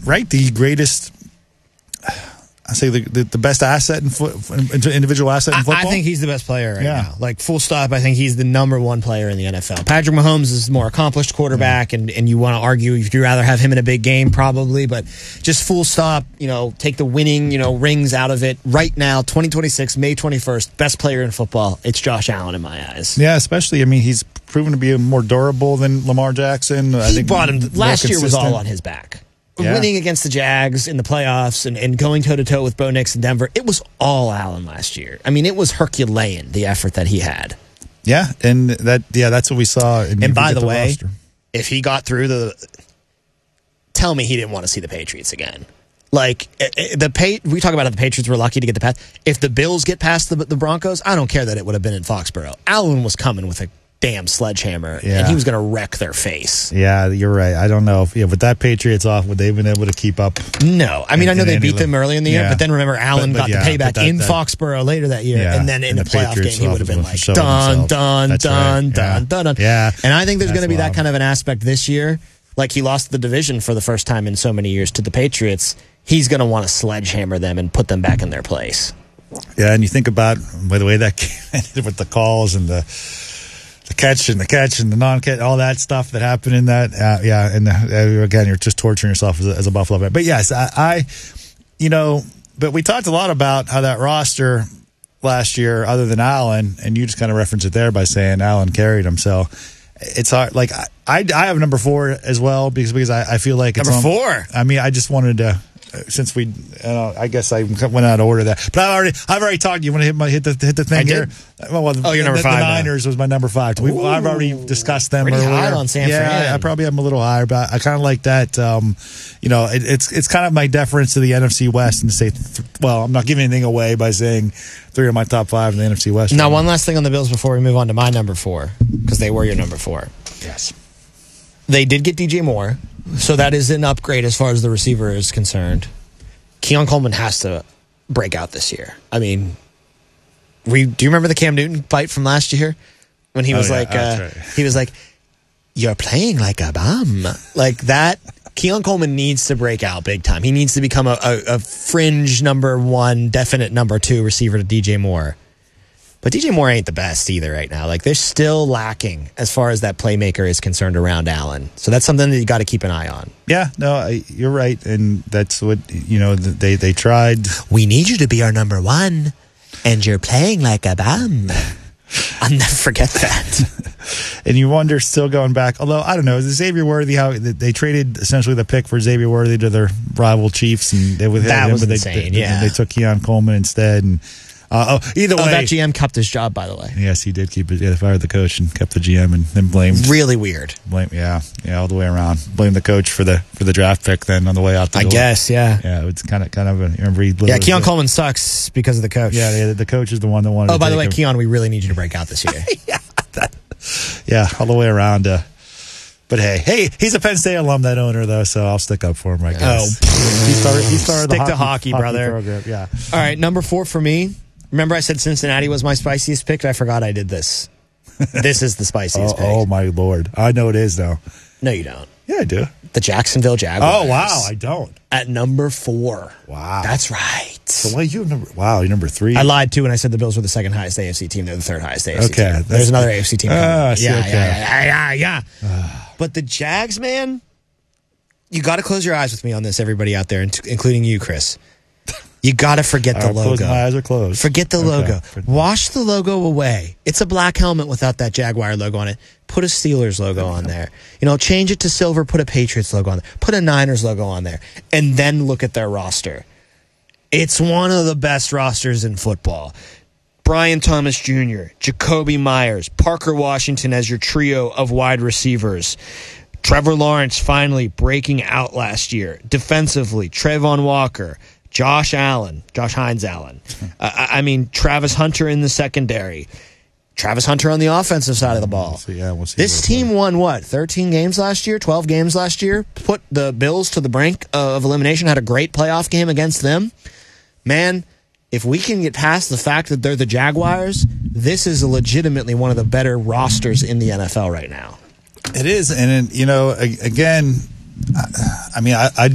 right, the greatest. I say the best asset in individual asset in football. I think he's the best player right now. Like, full stop, I think he's the number one player in the NFL. Patrick Mahomes is a more accomplished quarterback, and you want to argue if you'd rather have him in a big game, probably, but just full stop, take the winning, rings out of it. Right now, 2026, May 21st, best player in football. It's Josh Allen in my eyes. Yeah, especially, he's proven to be more durable than Lamar Jackson. I think brought him, last year was all on his back. Yeah. Winning against the Jags in the playoffs and going toe-to-toe with Bo Nix in Denver, it was all Allen last year. It was Herculean, the effort that he had. Yeah, and that's what we saw. And by the way, if he got through tell me he didn't want to see the Patriots again. Like, we talk about how the Patriots were lucky to get the pass. If the Bills get past the Broncos, I don't care that it would have been in Foxborough. Allen was coming with a damn sledgehammer, and he was going to wreck their face. Yeah, you're right. I don't know if with that Patriots off, would they have been able to keep up? No. I know they beat them early in the year, but then remember, Allen got the payback in Foxborough later that year, and then in the playoff game, he would have been like, dun, dun. Yeah. And I think there's going to be that kind of an aspect this year. Like, he lost the division for the first time in so many years to the Patriots. He's going to want to sledgehammer them and put them back in their place. Yeah, and you think about, by the way, that ended with the calls and the catch and the non-catch, all that stuff that happened in that. Again, you're just torturing yourself as a Buffalo fan. But yes, but we talked a lot about how that roster last year, other than Allen, and you just kind of referenced it there by saying Allen carried him. So it's hard. Like, I have number 4 as well because I feel like it's number 4. I just wanted to. Since we, I guess I went out of order there, but I've already talked. You want to hit the thing here? You're number 5. The Niners was my number 5. I've already discussed them earlier. High on San Fran. I probably am a little higher, but I kind of like that. It's kind of my deference to the NFC West and to say, I'm not giving anything away by saying 3 of my top 5 in the NFC West. Now, one last thing on the Bills before we move on to my number 4, because they were your number 4. Yes, they did get DJ Moore. So that is an upgrade as far as the receiver is concerned. Keon Coleman has to break out this year. Do you remember the Cam Newton fight from last year when he was he was like, "You're playing like a bum," like that. Keon Coleman needs to break out big time. He needs to become a fringe number 1, definite number 2 receiver to DJ Moore. But DJ Moore ain't the best either right now. Like, they're still lacking as far as that playmaker is concerned around Allen. So that's something that you got to keep an eye on. Yeah, no, you're right. And that's what, they tried. We need you to be our number 1, and you're playing like a bum. I'll never forget that. And you wonder, still going back, although, I don't know, is it Xavier Worthy, how they traded essentially the pick for Xavier Worthy to their rival Chiefs, and they insane, they took Keon Coleman instead, and either way, that GM kept his job, by the way. Yes, he did keep it. Yeah, they fired the coach and kept the GM, and then blamed. Really weird. All the way around. Blame the coach for the draft pick. Then on the way out the door. I guess, yeah. Yeah, it's kind of. Keon Coleman sucks because of the coach. Yeah, the coach is the one that wanted. Oh, by the way, Keon, we really need you to break out this year. all the way around. But hey, he's a Penn State alum, that owner, though, so I'll stick up for him, I guess. He started Stick to hockey, brother. Program. Yeah. All right, number 4 for me. Remember I said Cincinnati was my spiciest pick? I forgot I did this. This is the spiciest pick. Oh, my Lord. I know it is, though. No, you don't. Yeah, I do. The Jacksonville Jaguars. Oh, wow, I don't. At number 4. Wow. That's right. So you're number 3. I lied, too, when I said the Bills were the second highest AFC team. They're the third highest AFC team. Okay. There's another AFC team coming. Yeah. But the Jags, man, you got to close your eyes with me on this, everybody out there, including you, Chris. You got to forget the logo. My eyes are closed. Forget the logo. Wash the logo away. It's a black helmet without that Jaguar logo on it. Put a Steelers logo on there. Change it to silver, put a Patriots logo on there. Put a Niners logo on there. And then look at their roster. It's one of the best rosters in football. Brian Thomas Jr., Jacoby Myers, Parker Washington as your trio of wide receivers. Trevor Lawrence finally breaking out last year. Defensively, Trayvon Walker, Josh Hines Allen. Travis Hunter in the secondary. Travis Hunter on the offensive side of the ball. We'll see this team won, 13 games last year, 12 games last year? Put the Bills to the brink of elimination, had a great playoff game against them. Man, if we can get past the fact that they're the Jaguars, this is legitimately one of the better rosters in the NFL right now. It is, and again, I